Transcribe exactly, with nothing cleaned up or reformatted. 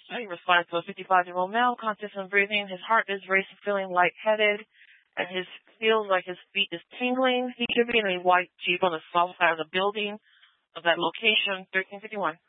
He responds to a fifty-five-year-old male, conscious and breathing. His heart is racing, feeling lightheaded, and his feels like his feet is tingling. He should be in a white Jeep on the south side of the building of that location, thirteen fifty-one.